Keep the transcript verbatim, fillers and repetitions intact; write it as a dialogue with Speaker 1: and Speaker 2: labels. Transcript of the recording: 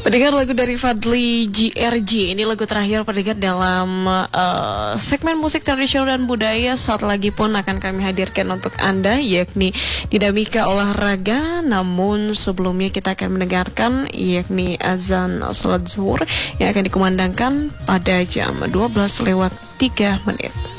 Speaker 1: Pendengar lagu dari Fadly G R J. Ini lagu terakhir pendengar dalam uh, segmen musik tradisional dan budaya. Saat lagi pun akan kami hadirkan untuk Anda, yakni dinamika olahraga. Namun sebelumnya kita akan mendengarkan yakni azan salat zuhur yang akan dikumandangkan pada jam dua belas lewat tiga menit.